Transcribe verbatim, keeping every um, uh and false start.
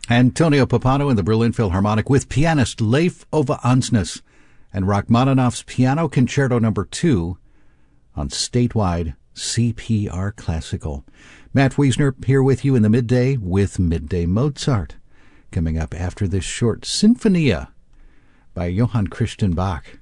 Antonio Papano and the Berlin Philharmonic with pianist Leif Ove Ansnes and Rachmaninoff's Piano Concerto Number two on statewide C P R Classical. Matt Wiesner here with you in the midday with Midday Mozart. Coming up after this short Sinfonia by Johann Christian Bach.